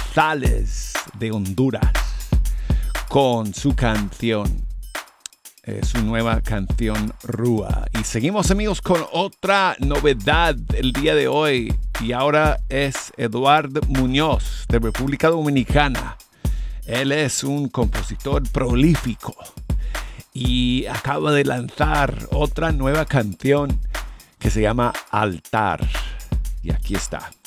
González de Honduras con su canción, su nueva canción Rúa. Y seguimos, amigos, con otra novedad el día de hoy. Y ahora es Eduardo Muñoz de República Dominicana. Él es un compositor prolífico y acaba de lanzar otra nueva canción que se llama Altar. Y aquí está.